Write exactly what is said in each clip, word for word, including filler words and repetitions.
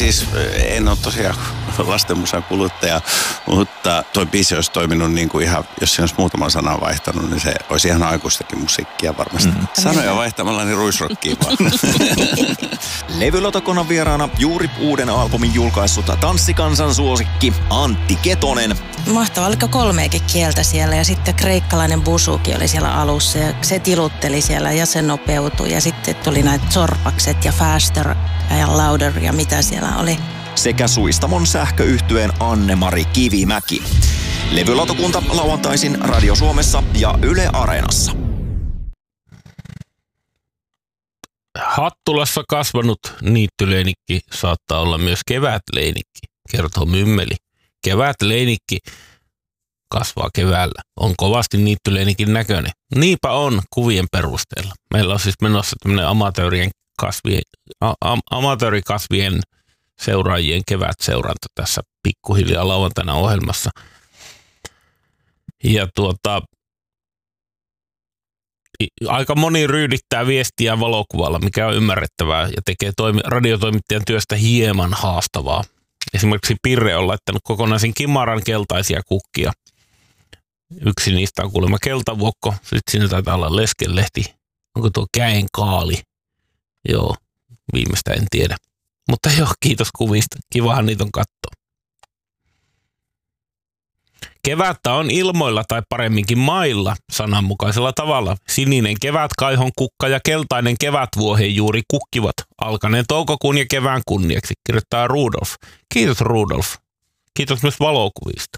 siis en ole tosiaan lastenmusan kuluttaja, mutta toi biisi olisi toiminut niin kuin ihan, jos siinä olisi muutaman sanan vaihtanut, niin se olisi ihan aikuistakin musiikkia varmasti. Mm. Sanoja vaihtamalla niin ruisrokkiin vaan. Levylautakunnan vieraana juuri uuden albumin julkaissut tanssikansan suosikki Antti Ketonen. Mahtavaa, oliko kolmeakin kieltä siellä ja sitten kreikkalainen busuki oli siellä alussa ja se tilutteli siellä ja se nopeutui ja sitten tuli näitä sorpakset ja faster ja louder ja mitä siellä oli. Sekä Suistamon sähköyhtyeen Anne-Mari Kivimäki. Levylautakunta lauantaisin Radio Suomessa ja Yle Areenassa. Hattulassa kasvanut niittyleinikki saattaa olla myös kevätleinikki, kertoo Mymmeli. Kevätleinikki kasvaa keväällä. On kovasti niittyleinikin näköinen. Niinpä on kuvien perusteella. Meillä on siis menossa tämmöinen amatöörien kasvien, a- amatöörikasvien seuraajien kevätseuranta tässä pikkuhiljaa lauantaina ohjelmassa. Ja tuota, aika moni ryydittää viestiä valokuvalla, mikä on ymmärrettävää ja tekee toimi, radiotoimittajan työstä hieman haastavaa. Esimerkiksi Pirre on laittanut kokonaisen kimaran keltaisia kukkia. Yksi niistä on kuulemma keltavuokko, sitten siinä taitaa olla leskelehti. Onko tuo käen kaali? Joo, viimeistä en tiedä. Mutta joo, kiitos kuvista. Kivahan niitä on katsoa. Kevättä on ilmoilla tai paremminkin mailla sananmukaisella tavalla. Sininen kevätkaihon kukka ja keltainen kevätvuohen juuri kukkivat alkaneen toukokuun ja kevään kunniaksi, kirjoittaa Rudolf. Kiitos Rudolf. Kiitos myös valokuvista.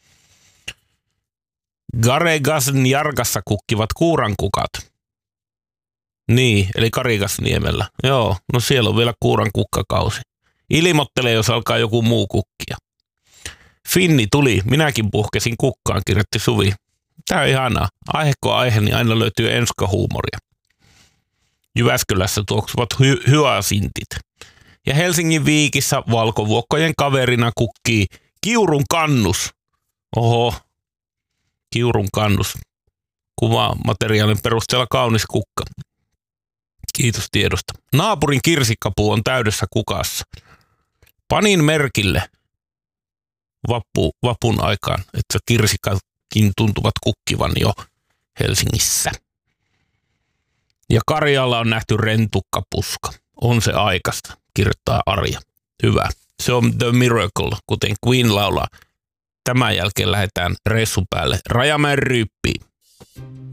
Garegasn Jargassa kukkivat kuurankukat. Niin, eli Karigasniemellä. Joo, no siellä on vielä kuuran kukkakausi. Ilmoittelee, jos alkaa joku muu kukkia. Finni tuli, minäkin puhkesin kukkaan, kirjoitti Suvi. Tää on ihanaa. Aiheko aihe, niin aina löytyy enskahuumoria. Jyväskylässä tuoksuvat hy- hyasintit. Ja Helsingin Viikissä valkovuokkojen kaverina kukkii Kiurun kannus. Oho, Kiurun kannus. Kuvamateriaalin perusteella kaunis kukka. Kiitos tiedosta. Naapurin kirsikkapuu on täydessä kukassa. Panin merkille vappu, vapun aikaan, että kirsikakin tuntuvat kukkivan jo Helsingissä. Ja Karjalla on nähty rentukkapuska. On se aikaista, kirjoittaa Arja. Hyvä. Se on The Miracle, kuten Queen laulaa. Tämän jälkeen lähdetään reissun päälle Rajamäen Ryyppiin.